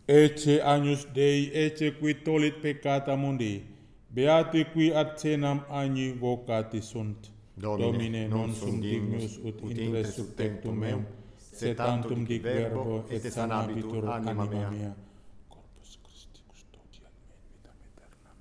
Ecce agnus Dei, ecce qui tolit peccata mundi, beati qui ad cenam agni vocati sunt. Domine, non sum dignus ut intres sub tectum meum, sed tantum dic verbo et sanabitur anima mea.